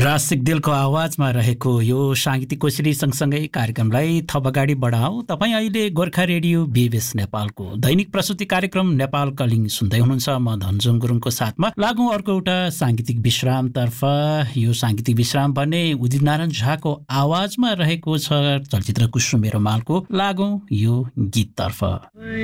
रासिक दिलको आवाजमा रहेको यो साङ्गीतिक कोसेली सँगसँगै कार्यक्रमलाई थप अगाडि बढाऊ। तपाईँ अहिले गोर्खा रेडियो बीबीएस नेपालको दैनिक प्रस्तुति कार्यक्रम नेपाल कलिङ सुन्दै हुनुहुन्छ। म धनजुङ गुरुङको साथमा लागौँ अर्को एउटा साङ्गीतिक विश्रामतर्फ। यो साङ्गीतिक विश्राम भने उदित नारायण झाको आवाजमा रहेको छ चलचित्र कुसुमे रुमालको। लागौँ यो गीततर्फ।